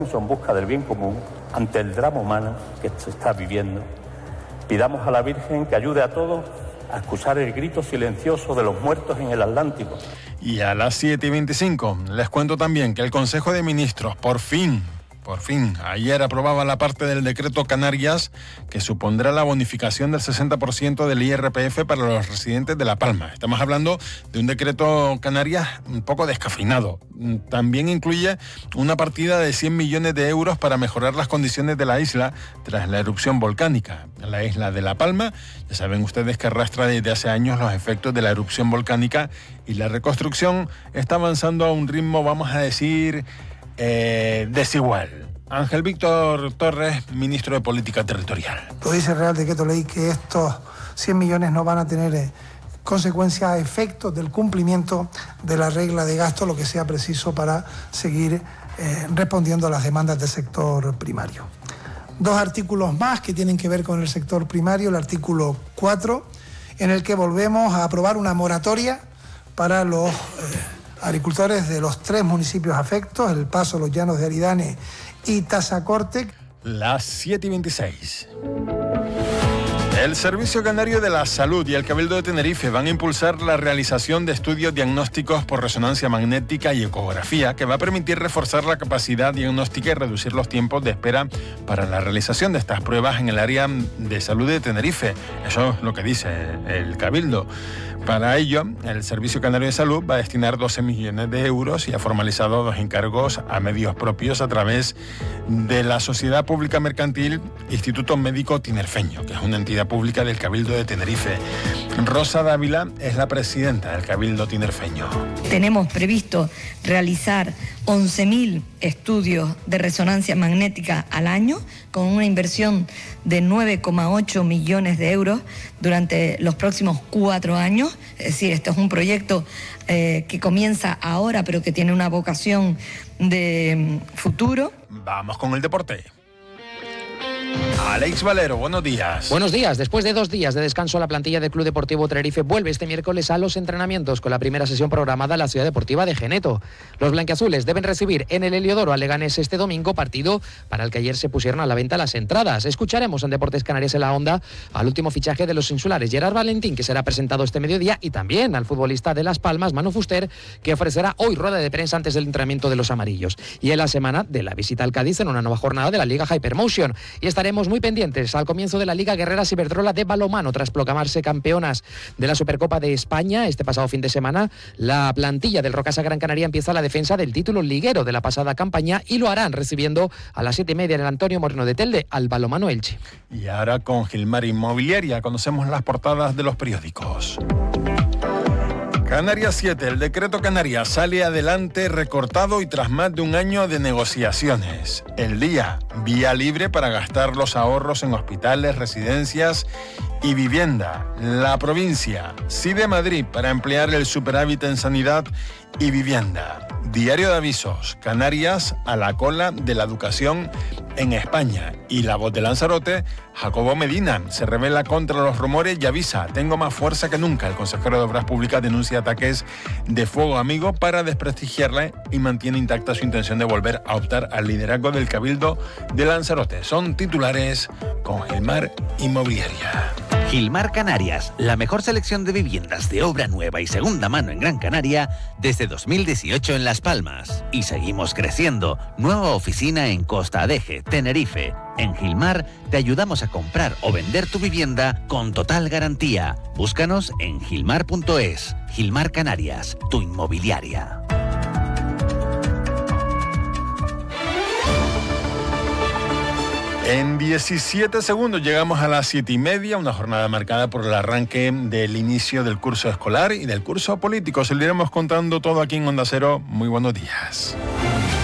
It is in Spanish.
en busca del bien común ante el drama humano que se está viviendo. Pidamos a la Virgen que ayude a todos a escuchar el grito silencioso de los muertos en el Atlántico. Y a las 7:25 les cuento también que el Consejo de Ministros por fin, ayer aprobaba la parte del decreto Canarias que supondrá la bonificación del 60% del IRPF para los residentes de La Palma. Estamos hablando de un decreto Canarias un poco descafeinado. También incluye una partida de 100 millones de euros para mejorar las condiciones de la isla tras la erupción volcánica. La isla de La Palma, ya saben ustedes que arrastra desde hace años los efectos de la erupción volcánica y la reconstrucción está avanzando a un ritmo, vamos a decir, desigual. Ángel Víctor Torres, ministro de Política Territorial. Lo dice el Real Decreto Ley que estos 100 millones no van a tener consecuencias, efectos del cumplimiento de la regla de gasto, lo que sea preciso para seguir respondiendo a las demandas del sector primario. Dos artículos más que tienen que ver con el sector primario. El artículo 4, en el que volvemos a aprobar una moratoria para los agricultores de los 3 municipios afectos, El Paso, Los Llanos de Aridane y Tazacorte. Las 7:26. El Servicio Canario de la Salud y el Cabildo de Tenerife van a impulsar la realización de estudios diagnósticos por resonancia magnética y ecografía que va a permitir reforzar la capacidad diagnóstica y reducir los tiempos de espera para la realización de estas pruebas en el área de salud de Tenerife. Eso es lo que dice el Cabildo. Para ello, el Servicio Canario de Salud va a destinar 12 millones de euros y ha formalizado 2 encargos a medios propios a través de la Sociedad Pública Mercantil Instituto Médico Tinerfeño, que es una entidad pública del Cabildo de Tenerife. Rosa Dávila es la presidenta del Cabildo Tinerfeño. Tenemos previsto realizar 11.000 estudios de resonancia magnética al año, con una inversión de 9,8 millones de euros durante los próximos 4 años. Es decir, esto es un proyecto que comienza ahora, pero que tiene una vocación de futuro. Vamos con el deporte. Alex Valero, buenos días. Buenos días. Después de 2 días de descanso, la plantilla del Club Deportivo Tenerife vuelve este miércoles a los entrenamientos con la primera sesión programada en la Ciudad Deportiva de Geneto. Los blanquiazules deben recibir en el Heliodoro a Leganés este domingo, partido para el que ayer se pusieron a la venta las entradas. Escucharemos en Deportes Canarias en la Onda al último fichaje de los insulares, Gerard Valentín, que será presentado este mediodía, y también al futbolista de Las Palmas, Manu Fuster, que ofrecerá hoy rueda de prensa antes del entrenamiento de los amarillos. Y en la semana de la visita al Cádiz en una nueva jornada de la Liga Hypermotion. Y estaremos muy pendientes al comienzo de la Liga Guerreras Iberdrola de balonmano tras proclamarse campeonas de la Supercopa de España este pasado fin de semana. La plantilla del Rocasa Gran Canaria empieza la defensa del título liguero de la pasada campaña y lo harán recibiendo a las 7:30 en el Antonio Moreno de Telde al balonmano Elche. Y ahora con Gilmar Inmobiliaria conocemos las portadas de los periódicos. Canarias 7, el decreto Canarias sale adelante recortado y tras más de un año de negociaciones. El Día, vía libre para gastar los ahorros en hospitales, residencias y vivienda. La Provincia, sí de Madrid para emplear el superávit en sanidad y vivienda. Diario de Avisos, Canarias a la cola de la educación en España. Y La Voz de Lanzarote, Jacobo Medina se revela contra los rumores y avisa: tengo más fuerza que nunca. El consejero de Obras Públicas denuncia ataques de fuego amigo para desprestigiarle y mantiene intacta su intención de volver a optar al liderazgo del Cabildo de Lanzarote. Son titulares con Gilmar Inmobiliaria. Gilmar Canarias, la mejor selección de viviendas de obra nueva y segunda mano en Gran Canaria desde 2018 en Las Palmas. Y seguimos creciendo. Nueva oficina en Costa Adeje, Tenerife. En Gilmar te ayudamos a comprar o vender tu vivienda con total garantía. Búscanos en gilmar.es. Gilmar Canarias, tu inmobiliaria. En 17 segundos llegamos a las 7:30, una jornada marcada por el arranque del inicio del curso escolar y del curso político. Se lo iremos contando todo aquí en Onda Cero. Muy buenos días.